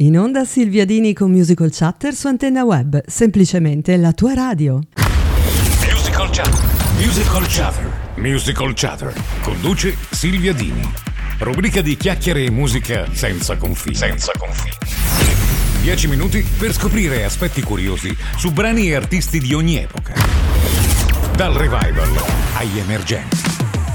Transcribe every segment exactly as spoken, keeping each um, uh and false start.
In onda Silvia Dini con Musical Chatter su Antenna Web, semplicemente la tua radio. Musical Chatter, Musical Chatter, Musical Chatter. Conduce Silvia Dini. Rubrica di chiacchiere e musica senza confini. Senza confini. Dieci minuti per scoprire aspetti curiosi su brani e artisti di ogni epoca. Dal revival agli emergenti.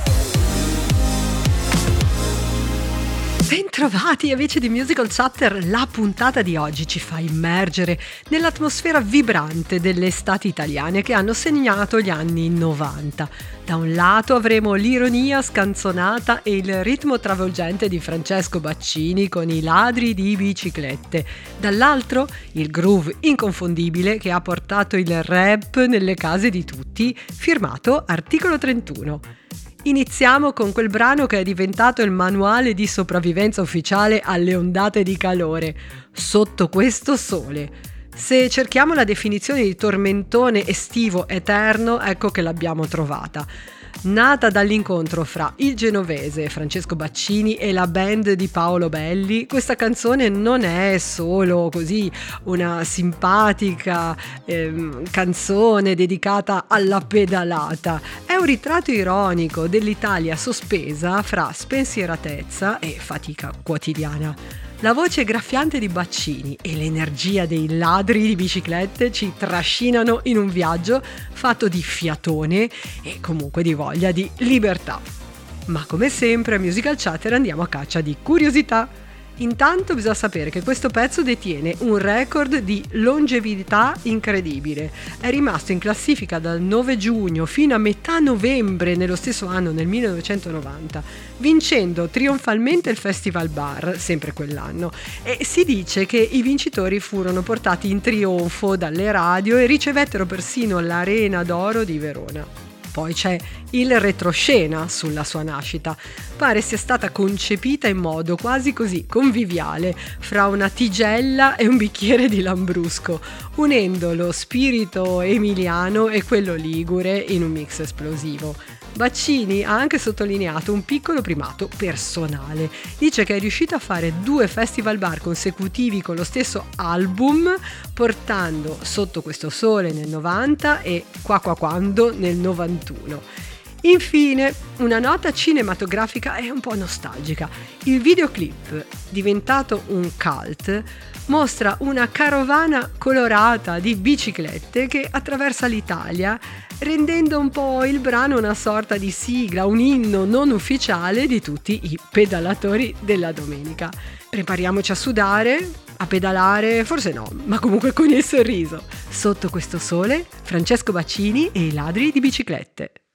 Bentrovati amici di Musical Chatter, la puntata di oggi ci fa immergere nell'atmosfera vibrante delle estati italiane che hanno segnato gli anni novanta. Da un lato avremo l'ironia scanzonata e il ritmo travolgente di Francesco Baccini con i ladri di biciclette, dall'altro il groove inconfondibile che ha portato il rap nelle case di tutti, firmato Articolo trentuno. Iniziamo con quel brano che è diventato il manuale di sopravvivenza ufficiale alle ondate di calore, Sotto questo sole. Se cerchiamo la definizione di tormentone estivo eterno, ecco che l'abbiamo trovata. Nata dall'incontro fra il genovese Francesco Baccini e la band di Paolo Belli, questa canzone non è solo così una simpatica ehm, canzone dedicata alla pedalata, è un ritratto ironico dell'Italia sospesa fra spensieratezza e fatica quotidiana. La voce graffiante di Baccini e l'energia dei ladri di biciclette ci trascinano in un viaggio fatto di fiatone e comunque di voglia di libertà. Ma come sempre a Musical Chatter andiamo a caccia di curiosità. Intanto bisogna sapere che questo pezzo detiene un record di longevità incredibile. È rimasto in classifica dal nove giugno fino a metà novembre nello stesso anno, nel millenovecentonovanta, vincendo trionfalmente il Festival Bar, sempre quell'anno. E si dice che i vincitori furono portati in trionfo dalle radio e ricevettero persino l'Arena d'Oro di Verona. Poi c'è il retroscena sulla sua nascita. Pare sia stata concepita in modo quasi così conviviale fra una tigella e un bicchiere di lambrusco, unendo lo spirito emiliano e quello ligure in un mix esplosivo. Baccini ha anche sottolineato un piccolo primato personale. Dice che è riuscito a fare due festival bar consecutivi con lo stesso album, portando Sotto questo sole nel novanta e Qua qua quando nel novantuno. Infine, una nota cinematografica e un po' nostalgica. Il videoclip, diventato un cult, mostra una carovana colorata di biciclette che attraversa l'Italia, rendendo un po' il brano una sorta di sigla, un inno non ufficiale di tutti i pedalatori della domenica. Prepariamoci a sudare, a pedalare, forse no, ma comunque con il sorriso. Sotto questo sole, Francesco Baccini e i ladri di biciclette.